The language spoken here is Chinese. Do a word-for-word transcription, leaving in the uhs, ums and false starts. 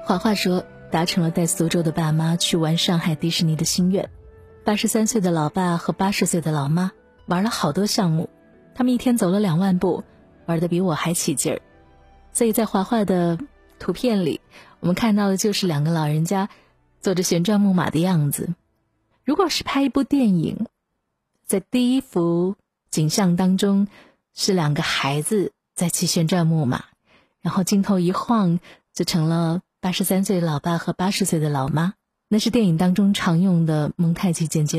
华华说达成了带苏州的爸妈去玩上海迪士尼的心愿。八十三岁的老爸和八十岁的老妈玩了好多项目，他们一天走了两万步，玩得比我还起劲儿。所以在华华的图片里，我们看到的就是两个老人家坐着旋转木马的样子。如果是拍一部电影，在第一幅景象当中是两个孩子在骑旋转木马，然后镜头一晃就成了八十三岁的老爸和八十岁的老妈，那是电影当中常用的蒙太奇剪接